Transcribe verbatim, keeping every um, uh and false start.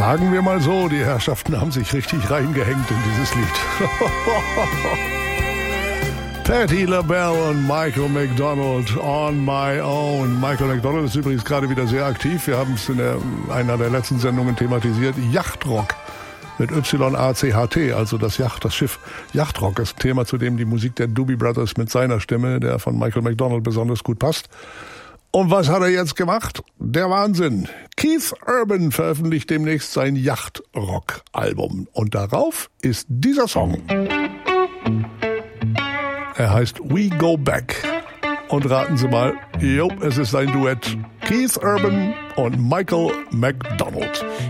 Sagen wir mal so, die Herrschaften haben sich richtig reingehängt in dieses Lied. Patti LaBelle und Michael McDonald, On My Own. Michael McDonald ist übrigens gerade wieder sehr aktiv. Wir haben es in der, einer der letzten Sendungen thematisiert. Yachtrock mit Y A C H T, also das Yacht, das Schiff. Yachtrock ist ein Thema, zu dem die Musik der Doobie Brothers mit seiner Stimme, der von Michael McDonald, besonders gut passt. Und was hat er jetzt gemacht? Der Wahnsinn. Keith Urban veröffentlicht demnächst sein Yachtrock-Album. Und darauf ist dieser Song. Er heißt We Go Back. Und raten Sie mal, jo, es ist ein Duett. Keith Urban und Michael McDonald.